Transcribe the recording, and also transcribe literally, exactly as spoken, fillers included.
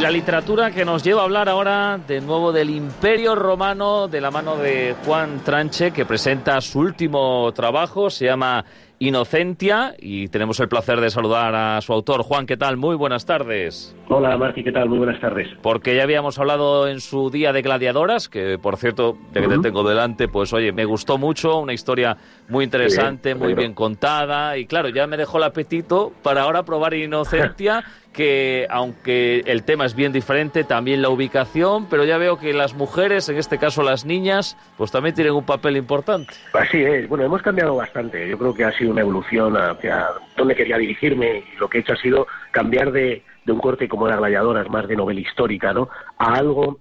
la literatura que nos lleva a hablar ahora de nuevo del Imperio Romano de la mano de Juan Tranche, que presenta su último trabajo, se llama Inocentia, y tenemos el placer de saludar a su autor. Juan, ¿qué tal? Muy buenas tardes. Hola, Marci, ¿qué tal? Muy buenas tardes. Porque ya habíamos hablado en su día de Gladiadoras, que por cierto, ya que uh-huh. te tengo delante, pues oye, me gustó mucho, una historia muy interesante, bien, muy bien contada, y claro, ya me dejó el apetito para ahora probar Inocentia, que aunque el tema es bien diferente, también la ubicación, pero ya veo que las mujeres, en este caso las niñas, pues también tienen un papel importante. Así es, bueno, hemos cambiado bastante, yo creo que ha sido una evolución hacia dónde quería dirigirme, y lo que he hecho ha sido cambiar de, de un corte como era Gladiadoras, más de novela histórica, ¿no?, a algo